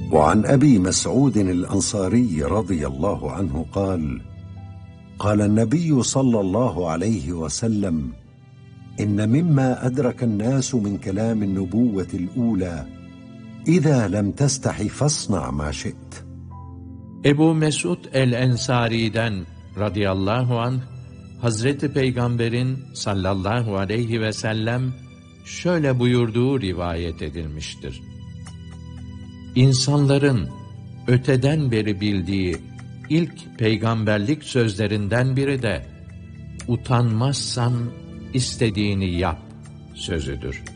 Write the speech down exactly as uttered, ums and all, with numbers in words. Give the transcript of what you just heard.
وعن أبي مسعود الأنصاري رضي الله عنه قال قال النبي صلى الله عليه وسلم إن مما أدرك الناس من كلام النبوة الأولى إذا لم تستح فاصنع ما شئت. Ebu Mesud el-Ensari'den radıyallahu anh, Hazreti Peygamber'in sallallahu aleyhi ve sellem şöyle buyurduğu rivayet edilmiştir. İnsanların öteden beri bildiği ilk peygamberlik sözlerinden biri de utanmazsan istediğini yap sözüdür.